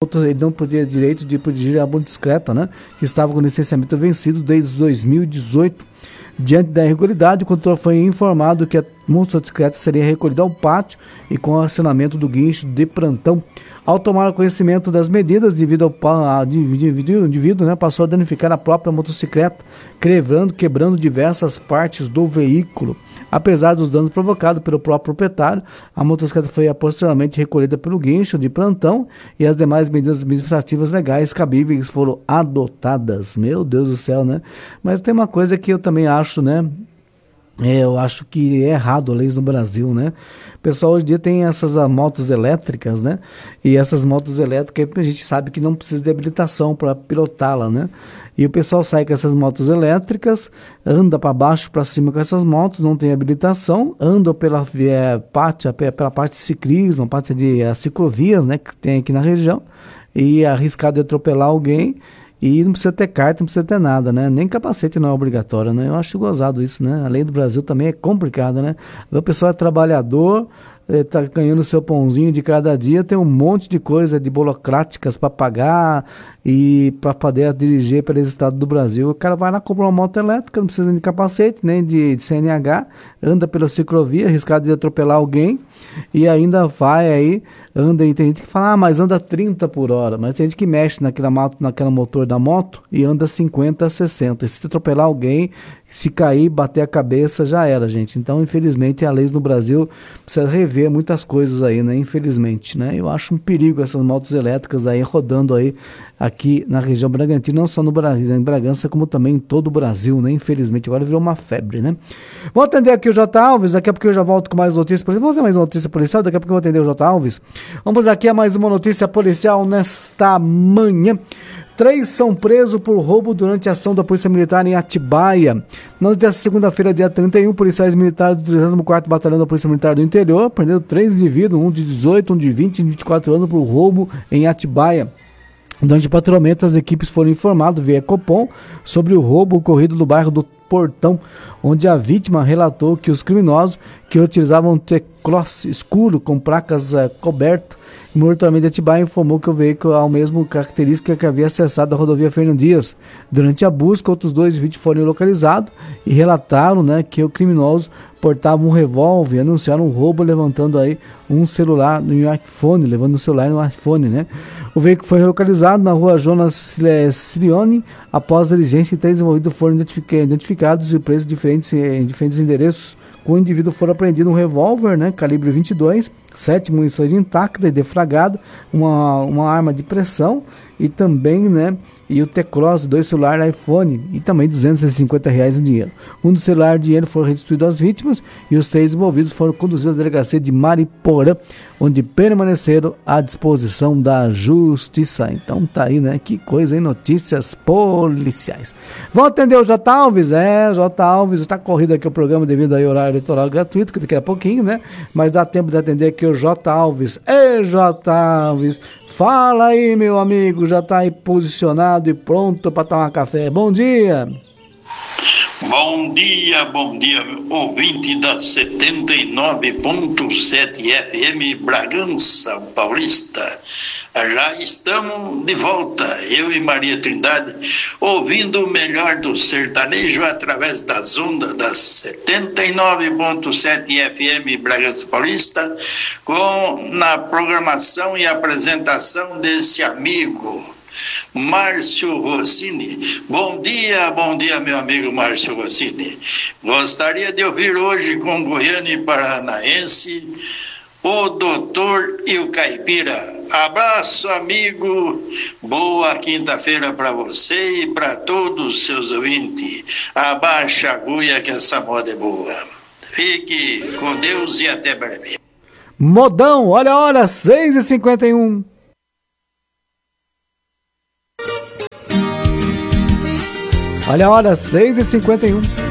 ele não podia direito de dirigir a motocicleta, né, que estava com licenciamento vencido desde 2018. Diante da irregularidade, o condutor foi informado que a motocicleta seria recolhida ao pátio e com o acionamento do guincho de plantão. Ao tomar conhecimento das medidas, o indivíduo, né, passou a danificar a própria motocicleta, quebrando diversas partes do veículo. Apesar dos danos provocados pelo próprio proprietário, a motocicleta foi posteriormente recolhida pelo guincho de plantão e as demais medidas administrativas legais cabíveis foram adotadas. Meu Deus do céu, né? Mas tem uma coisa que eu também acho, né? Eu acho que é errado a leis no Brasil, né? O pessoal hoje em dia tem essas motos elétricas, né? E essas motos elétricas a gente sabe que não precisa de habilitação para pilotá-la, né? E o pessoal sai com essas motos elétricas, anda para baixo, para cima com essas motos, não tem habilitação, anda pela parte de ciclismo, parte de ciclovias, né? Que tem aqui na região, e é arriscado de atropelar alguém. E não precisa ter carta, não precisa ter nada, né? Nem capacete não é obrigatório, né? Eu acho gozado isso, né? A lei do Brasil também é complicada, né? O pessoal é trabalhador, tá ganhando o seu pãozinho de cada dia, tem um monte de coisa de burocráticas para pagar e para poder dirigir pelo estado do Brasil. O cara vai lá, compra uma moto elétrica, não precisa de capacete, nem de CNH, anda pela ciclovia, arriscado de atropelar alguém, e ainda vai aí, anda, e tem gente que fala, mas anda 30 por hora, mas tem gente que mexe naquela motor da moto e anda 50, 60, e se atropelar alguém, se cair, bater a cabeça, já era, gente. Então, infelizmente, a lei no Brasil precisa rever muitas coisas aí, né, infelizmente, né, eu acho um perigo essas motos elétricas aí rodando aí aqui na região Bragantina, não só no Brasil, em Bragança, como também em todo o Brasil, né? Infelizmente, agora virou uma febre, né? Vou atender aqui o J. Alves, daqui a pouco eu já volto com mais notícias policiais. Vamos fazer mais uma notícia policial, daqui a pouco eu vou atender o J. Alves. Vamos aqui a mais uma notícia policial nesta manhã. 3 são presos por roubo durante a ação da Polícia Militar em Atibaia. Na noite desta segunda-feira, dia 31, policiais militares do 34º Batalhão da Polícia Militar do Interior prenderam 3 indivíduos, um de 18, um de 20 e 24 anos, por roubo em Atibaia. Durante o patrulhamento, as equipes foram informadas via Copom sobre o roubo ocorrido no bairro do Portão, onde a vítima relatou que os criminosos que utilizavam um T-Cross escuro com placas cobertas, e o monitoramento de Atibaia informou que o veículo é a mesma característica que havia acessado a rodovia Fernando Dias. Durante a busca, outros 2 vítimas foram localizados e relataram, né, que o criminoso portava um revólver e anunciaram um roubo levantando aí um celular no iPhone, levando o celular no iPhone, né? O veículo foi localizado na rua Jonas Sirione. Após a diligência, 3 envolvidos foram identificados e presos em diferentes endereços. Com o indivíduo foram apreendido um revólver, né, calibre 22, 7 munições intactas e deflagrado, uma arma de pressão e também, né, e o T-Cross, 2 celulares iPhone e também R$250 em dinheiro. Um dos celulares de dinheiro foi restituído às vítimas e os 3 envolvidos foram conduzidos à delegacia de Mariporã, onde permaneceram à disposição da justiça. Então tá aí, né? Que coisa, hein? Notícias policiais. Vamos atender o J. Alves? J. Alves está corrido aqui o programa devido ao horário eleitoral gratuito, que daqui a pouquinho, né? Mas dá tempo de atender aqui o J. Alves. Ei, J. Alves, fala aí, meu amigo, já tá aí posicionado e pronto para tomar café. Bom dia. Bom dia, ouvinte da 79.7 FM Bragança Paulista. Já estamos de volta, eu e Maria Trindade, ouvindo o melhor do sertanejo através das ondas da 79.7 FM Bragança Paulista, na programação e apresentação desse amigo Márcio Rossini. Bom dia, meu amigo Márcio Rossini. Gostaria de ouvir hoje com Goiânia e Paranaense o Doutor e o Caipira. Abraço, amigo. Boa quinta-feira para você e para todos os seus ouvintes. Abaixa a agulha que essa moda é boa. Fique com Deus e até breve. Modão, olha a hora, 6h51. Olha a hora, 6h51.